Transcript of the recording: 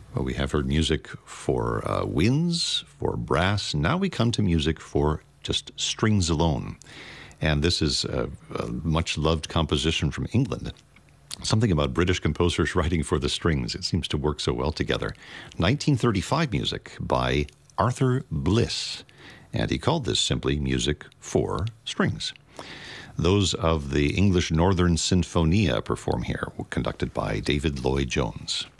Well, we have heard music for winds, for brass. Now we come to music for just strings alone. And this is a much-loved composition from England. Something about British composers writing for the strings. It seems to work so well together. 1935 music by Arthur Bliss. And he called this simply music for strings. Those of the English Northern Sinfonia perform here, conducted by David Lloyd-Jones.